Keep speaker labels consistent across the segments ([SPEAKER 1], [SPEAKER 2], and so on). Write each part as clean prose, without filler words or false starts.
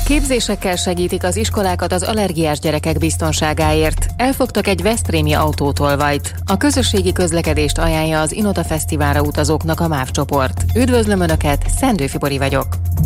[SPEAKER 1] Képzésekkel segítik az iskolákat az allergiás gyerekek biztonságáért. Elfogtak egy veszprémi autótolvajt. A közösségi közlekedést ajánlja az Inota Fesztiválra utazóknak a MÁV csoport. Üdvözlöm Önöket, Szendő Fibori vagyok.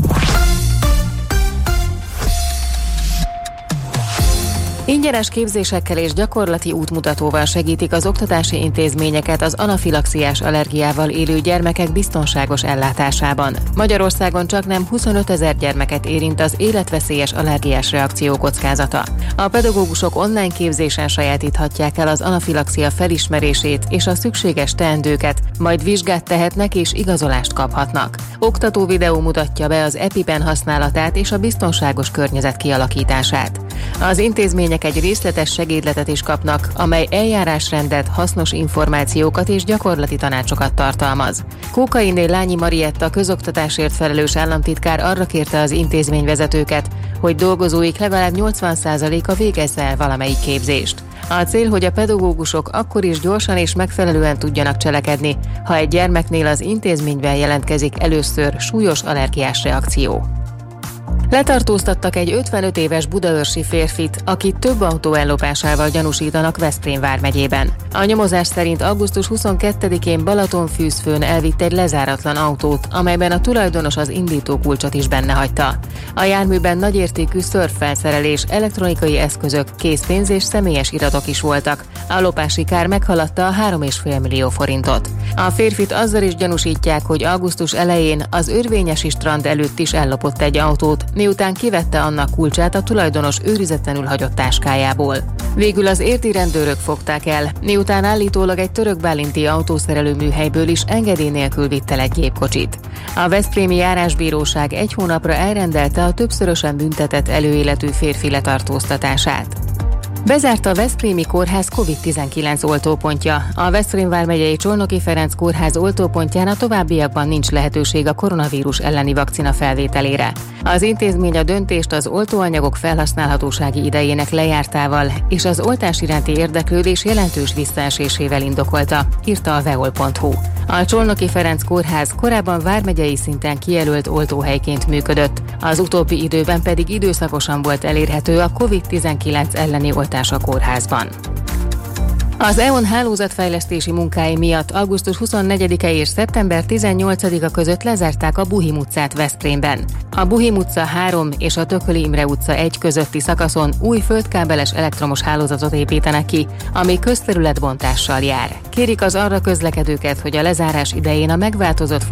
[SPEAKER 1] Ingyenes képzésekkel és gyakorlati útmutatóval segítik az oktatási intézményeket az anafilaxiás allergiával élő gyermekek biztonságos ellátásában. Magyarországon csaknem 25 000 gyermeket érint az életveszélyes allergiás reakció kockázata. A pedagógusok online képzésen sajátíthatják el az anafilaxia felismerését és a szükséges teendőket, majd vizsgát tehetnek és igazolást kaphatnak. Oktató videó mutatja be az EpiPen használatát és a biztonságos környezet kialakítását. Az intézmények egy részletes segédletet is kapnak, amely eljárásrendet, hasznos információkat és gyakorlati tanácsokat tartalmaz. Kókainé Lányi Marietta közoktatásért felelős államtitkár arra kérte az intézményvezetőket, hogy dolgozóik legalább 80%-a végezze el valamelyik képzést. A cél, hogy a pedagógusok akkor is gyorsan és megfelelően tudjanak cselekedni, ha egy gyermeknél az intézményben jelentkezik először súlyos allergiás reakció. Letartóztattak egy 55 éves budaörsi férfit, akit több autó ellopásával gyanúsítanak Veszprém vármegyében. A nyomozás szerint augusztus 22-én Balatonfűzfőn elvitt egy lezáratlan autót, amelyben a tulajdonos az indítókulcsot is benne hagyta. A járműben nagyértékű szörffelszerelés, elektronikai eszközök, készpénz és személyes iratok is voltak. A lopási kár meghaladta a 3,5 millió forintot. A férfit azzal is gyanúsítják, hogy augusztus elején az Örvényesi strand előtt is ellopott egy autót, miután kivette annak kulcsát a tulajdonos őrizetlenül hagyott táskájából. Végül az érti rendőrök fogták el, miután állítólag egy török-bálinti autószerelő műhelyből is engedély nélkül vitt el egy gépkocsit. A veszprémi járásbíróság 1 hónapra elrendelte a többszörösen büntetett előéletű férfi letartóztatását. Bezárt a Veszprémi Kórház COVID-19 oltópontja. A Veszprém vármegyei Csolnoki Ferenc Kórház oltópontján a továbbiakban nincs lehetőség a koronavírus elleni vakcina felvételére. Az intézmény a döntést az oltóanyagok felhasználhatósági idejének lejártával és az oltás iránti érdeklődés jelentős visszaesésével indokolta, írta a veol.hu. A Csolnoki Ferenc Kórház korábban vármegyei szinten kijelölt oltóhelyként működött, az utóbbi időben pedig időszakosan volt elérhető a COVID-19 elleni oltás a kórházban. Az EON hálózatfejlesztési munkái miatt augusztus 24-e és szeptember 18-a között lezárták a Buhim utcát Veszprémben. A Buhim utca 3 és a Tököli Imre utca 1 közötti szakaszon új földkábeles elektromos hálózatot építenek ki, ami közterületbontással jár. Kérik az arra közlekedőket, hogy a lezárás idején a megváltozott